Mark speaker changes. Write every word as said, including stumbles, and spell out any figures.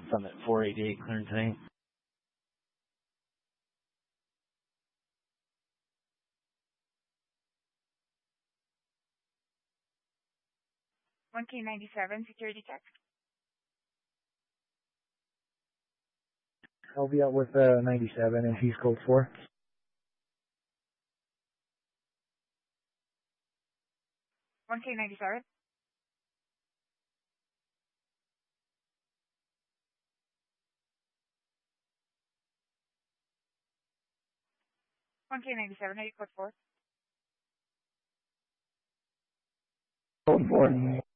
Speaker 1: Summit four eighty-eight clearing today.
Speaker 2: one K ninety-seven, security check.
Speaker 3: I'll be out with uh, ninety-seven and he's code four.
Speaker 2: one K ninety-seven. one K ninety-seven, are you code four?
Speaker 3: Code four.